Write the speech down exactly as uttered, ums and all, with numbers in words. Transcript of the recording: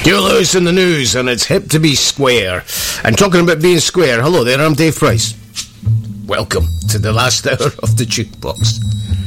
You're Lewis in the news, and it's hip to be square. And talking about being square, hello there, I'm Dave Price. Welcome to the last hour of the Jukebox.